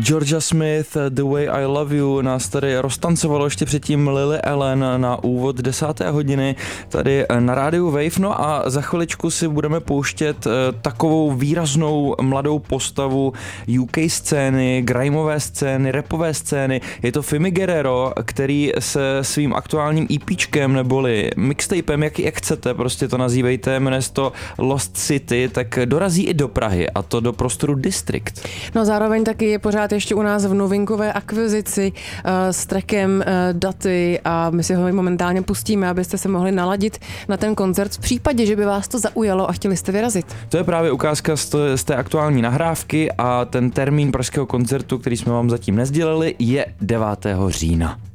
Georgia Smith, The Way I Love You nás tady roztancovalo ještě předtím Lily Allen na úvod 10. hodiny tady na rádiu Wave. No a za chviličku si budeme pouštět takovou výraznou mladou postavu UK scény, grimeové scény, rapové scény. Je to Fimi Guerrero, který se svým aktuálním EPčkem neboli mixtapem, jak chcete, prostě to nazývejte, jmenuje se to Lost City, tak dorazí i do Prahy, a to do prostoru District. No zároveň taky je pořád ještě u nás v novinkové akvizici s trackem Daty a my si ho momentálně pustíme, abyste se mohli naladit na ten koncert v případě, že by vás to zaujalo a chtěli jste vyrazit. To je právě ukázka z té aktuální nahrávky a ten termín pražského koncertu, který jsme vám zatím nesdělili, je 9. října.